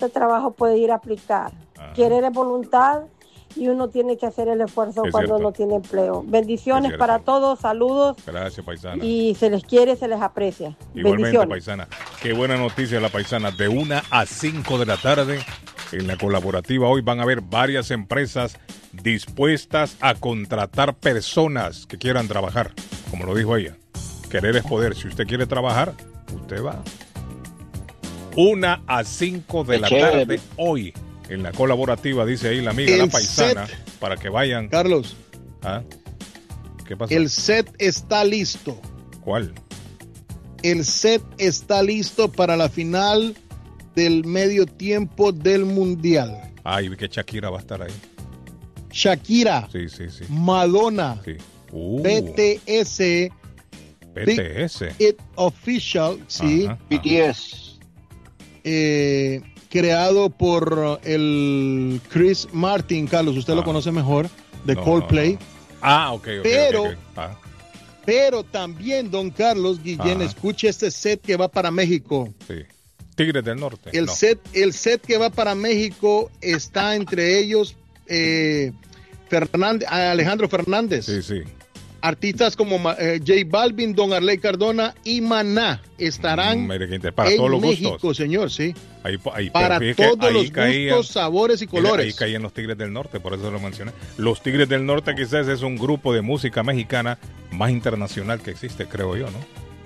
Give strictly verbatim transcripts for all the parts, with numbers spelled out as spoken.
este trabajo puede ir a aplicar. Ajá. Querer es voluntad y uno tiene que hacer el esfuerzo es cuando cierto. No tiene empleo. Bendiciones para todos, saludos. Gracias, paisana. Y se les quiere, se les aprecia. Igualmente, paisana. Qué buena noticia la paisana. De una a cinco de la tarde, en la colaborativa hoy van a haber varias empresas dispuestas a contratar personas que quieran trabajar. Como lo dijo ella, querer es poder. Si usted quiere trabajar, usted va. Una a cinco de la tarde hoy. En la colaborativa, dice ahí la amiga, el la paisana, set, para que vayan. Carlos. ¿Ah? ¿Qué pasó? El set está listo. ¿Cuál? El set está listo para la final del medio tiempo del Mundial. Ay, vi que Shakira va a estar ahí. Shakira. Sí, sí, sí. Madonna. Sí. Uh. B T S. B T S. Big It Official, sí. Ajá, B T S. Eh... creado por el Chris Martin, Carlos, usted ah. lo conoce mejor, de no, Coldplay. No, no. Ah, ok, ok. Pero, okay, okay. Ah. pero también, don Carlos Guillén, ah. escuche este set que va para México. Sí. Tigres del Norte. El, no. set, el set que va para México está entre ellos eh, Fernández, Alejandro Fernández. Sí, sí. Artistas como eh, J Balvin, Don Arley Cardona y Maná estarán mm, para en todos los México, gustos. Señor, sí. Ahí, ahí, para todos ahí los caían, gustos, sabores y colores. Ahí caían los Tigres del Norte, por eso lo mencioné. Los Tigres del Norte quizás es un grupo de música mexicana más internacional que existe, creo yo, ¿no?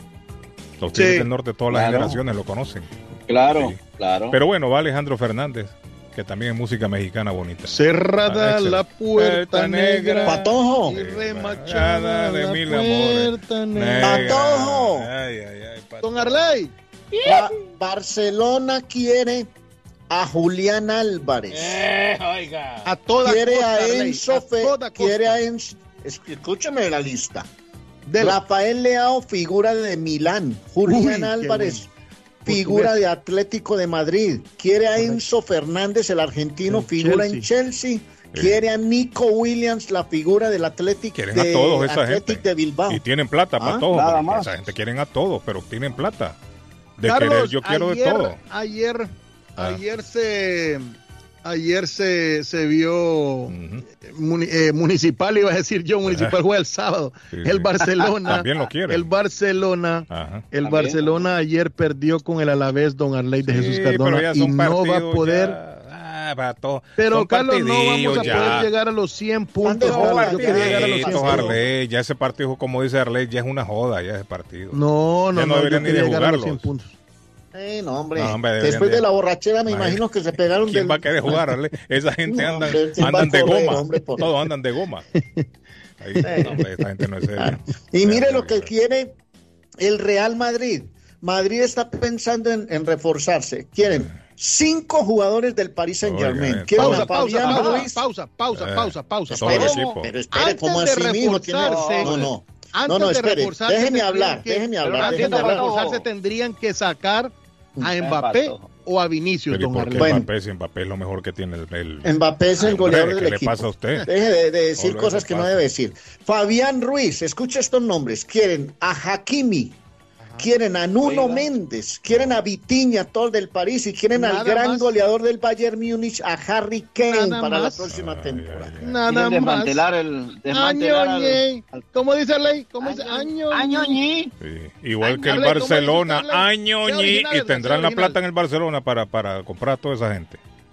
Los Tigres sí, del Norte, todas claro. las generaciones lo conocen. Claro, sí. claro. Pero bueno, va Alejandro Fernández, que también es música mexicana bonita. Cerrada ah, la puerta negra. Patojo. Y remachada de la mil puerta amores. negra. Patojo. Ay, ay, ay, Don Arley. Ba- Barcelona quiere a Julián Álvarez. Eh, oiga. A toda quiere costa, a Enzo a Fe, toda quiere costa. a Enzo. Escúchame la lista. De Rafael Leao, figura de Milán. Julián Uy, Álvarez, bueno. figura Portugués. de Atlético de Madrid. Quiere a Enzo Fernández, el argentino, El figura Chelsea. en Chelsea. Sí. Quiere a Nico Williams, la figura del Atlético quieren de, a todos esa Athletic gente de Bilbao. y tienen plata ¿Ah? para todos. Nada más. Esa gente quieren a todos, pero tienen plata. De Carlos, querer, yo quiero ayer, de todo. Ayer, Ah. ayer se, ayer se, se vio Uh-huh. muni, eh, municipal, iba a decir yo, municipal juega el sábado. Sí, el sí. Barcelona, También lo quieren. el Barcelona, Ajá. el También. Barcelona ayer perdió con el Alavés, Don Arley de Sí, Jesús pero Cardona, ya y son no va a partidos poder. ya. Ah, va, todo. Pero Son Carlos, no vamos a ya. poder llegar a los cien puntos. No, Carlos, yo quería llegar a los cien Partiditos, puntos. Arley, ya ese partido, como dice Arley, ya es una joda, ya ese partido. No, no, Ya no no, yo deberían ni quería de llegar a los jugarlos. cien puntos. Eh, no, hombre. No, hombre, deberían Después de- de la borrachera me Imagínate. imagino que se pegaron ¿Quién del... va a querer jugar, Arley? Esa gente No, anda, hombre, ¿quién va andan a de correr, goma. hombre, por- Todos andan de goma. Ahí, no, hombre, esta gente no es seria. Y mire lo que quiere el Real Madrid. Madrid está pensando en, en reforzarse. Quieren cinco jugadores del Paris Saint Germain. Oigan, Quieren Pausa, a pausa, Fabián pausa, Ruiz. pausa, pausa, Eh, pausa, pausa. todo el pausa. equipo. Pero espere, Antes ¿cómo de así, mijo? Tiene- reforzarse- No, no. Antes No, no, de espere, reforzarse déjeme tendrían hablar, que- déjeme hablar, Antes déjeme de hablar. reforzarse tendrían que sacar a Mbappé Patojo. o a Vinicius, Pero ¿y Don por qué Arley. Bueno. Mbappé? Si Mbappé es lo mejor que tiene el... el... Mbappé es el Hombre, goleador ¿qué del le equipo. pasa a usted? Deje de, de decir Solo cosas eso que no pasa. debe decir. Fabián Ruiz, escucha estos nombres. Quieren a Hakimi, quieren a Nuno Oiga. Méndez, quieren a Vitinha, todos del París, y quieren Nada al gran más. goleador del Bayern Múnich, a Harry Kane, Nada para más. la próxima Ay, temporada. ay, ay. Nada Quieren más. desmantelar el... Desmantelar al- Añoñe. al- ¿Cómo dice Ley? ¿Cómo dice? Año- Añoñe. Añoñi. Sí, igual que el Arley, ¿cómo Barcelona, dice Arley? año Sea ñi, original, y sea tendrán la original. plata en el Barcelona para, para comprar a toda esa gente.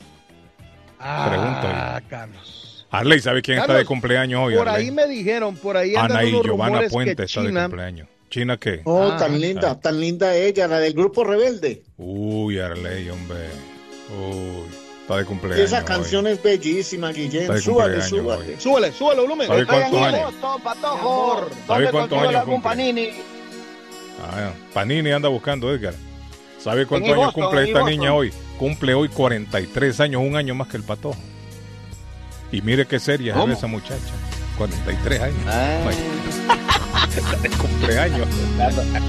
Pregunta Ah, Carlos. Arley, ¿sabe quién está Carlos, de cumpleaños hoy? Por Arley? ahí me dijeron, por ahí andan Anaí unos Giovanna rumores Puente que está de China... cumpleaños. ¿China qué? Oh, Ah, tan linda, ah. tan linda ella, la del grupo Rebelde. Uy, Arley, hombre. Uy, está de Y cumpleaños esa hoy. canción es bellísima, Está Guillén. de Súbale, cumpleaños súbale. hoy. Súbale, súbale, volumen. ¿Sabe Estoy cuántos en años? agosto, Patojo. Mi amor. ¿Sabe ¿Dónde cuántos consigo años algún cumple? Panini? Ah, Panini anda buscando, Edgar. ¿Sabe cuántos En años Boston, cumple en esta Boston. niña hoy? Cumple hoy cuarenta y tres años, un año más que el Patojo. Y mire qué seria es ¿Cómo? esa muchacha. cuarenta y tres años. Ah. Está de cumpleaños.